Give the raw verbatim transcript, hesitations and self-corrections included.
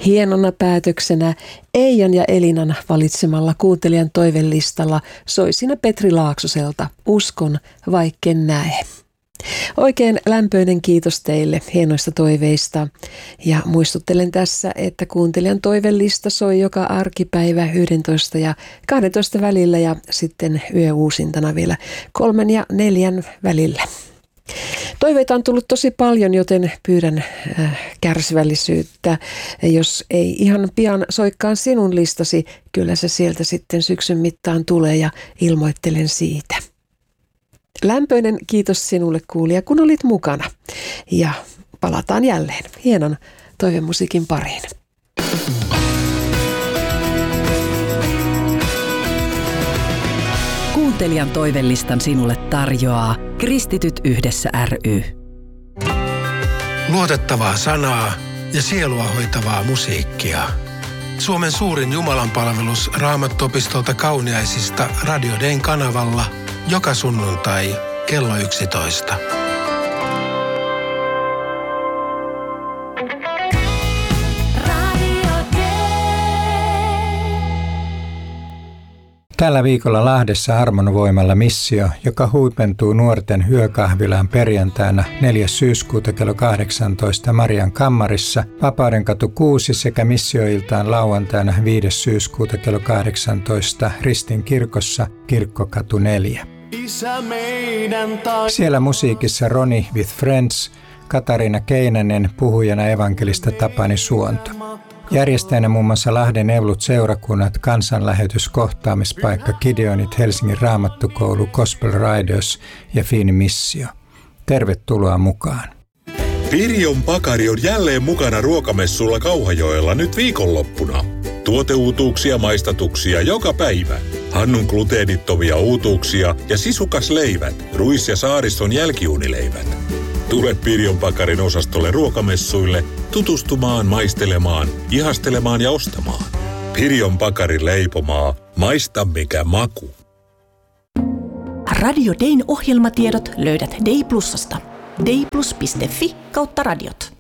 Hienona päätöksenä Eijan ja Elinan valitsemalla kuuntelijan toivelistalla soi siinä Petri Laaksoselta Uskon, vaikken näe. Oikein lämpöinen kiitos teille hienoista toiveista ja muistuttelen tässä, että kuuntelijan toivelista soi joka arkipäivä yksitoista ja kaksitoista välillä ja sitten yöuusintana vielä kolmen ja neljän välillä. Toiveita on tullut tosi paljon, joten pyydän äh, kärsivällisyyttä. Jos ei ihan pian soikkaan sinun listasi, kyllä se sieltä sitten syksyn mittaan tulee ja ilmoittelen siitä. Lämpöinen kiitos sinulle kuulija, kun olit mukana. Ja palataan jälleen hienon toivemusiikin pariin. Kuuntelijan toivelistan sinulle tarjoaa Kristityt yhdessä ry. Luotettavaa sanaa ja sielua hoitavaa musiikkia. Suomen suurin jumalanpalvelus Raamattuopistolta Kauniaisista Radio Dayn kanavalla joka sunnuntai kello yksitoista. Tällä viikolla Lahdessa Armon voimalla missio, joka huipentuu nuorten yökahvilaan perjantaina neljäs syyskuuta kello kahdeksantoista Marian kammarissa, Vapaudenkatu kuusi sekä missioiltaan lauantaina viides syyskuuta kello kahdeksantoista Ristin kirkossa Kirkkokatu neljä. Siellä musiikissa Roni with Friends, Katariina Keinänen, puhujana evankelista Tapani Suonto. Järjestäjänä muun muassa Lahden Evlut seurakunnat, kansanlähetys, kohtaamispaikka, Gideonit, Helsingin Raamattukoulu, Gospel Riders ja Fiini Missio. Tervetuloa mukaan. Pirjon Pakari on jälleen mukana ruokamessulla Kauhajoella nyt viikonloppuna. Tuoteuutuuksia, maistatuksia joka päivä. Hannun gluteenittomia uutuuksia ja sisukasleivät, ruis- ja saariston jälkiunileivät. Tule Pirjon Pakarin osastolle ruokamessuille tutustumaan, maistelemaan, ihastelemaan ja ostamaan. Pirjon Pakarin leipomaa. Maista mikä maku. Radio Dayn ohjelmatiedot löydät Day Plusasta. dayplus piste fi kautta radiot.